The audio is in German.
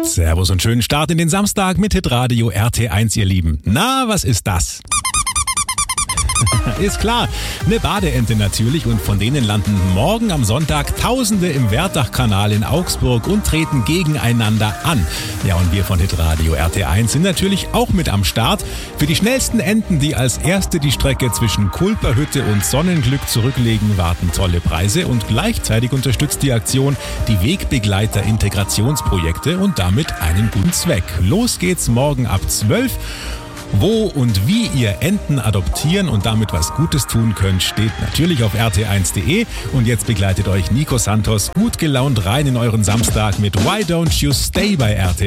Servus und schönen Start in den Samstag mit Hitradio RT1, ihr Lieben. Na, was ist das? Ist klar, eine Badeente natürlich, und von denen landen morgen am Sonntag Tausende im Werdachkanal in Augsburg und treten gegeneinander an. Ja, und wir von Hitradio RT1 sind natürlich auch mit am Start. Für die schnellsten Enten, die als erste die Strecke zwischen Kulperhütte und Sonnenglück zurücklegen, warten tolle Preise, und gleichzeitig unterstützt die Aktion die Wegbegleiter-Integrationsprojekte und damit einen guten Zweck. Los geht's morgen ab 12. Wo und wie ihr Enten adoptieren und damit was Gutes tun könnt, steht natürlich auf rt1.de. Und jetzt begleitet euch Nico Santos gut gelaunt rein in euren Samstag mit Why Don't You Stay bei RT1.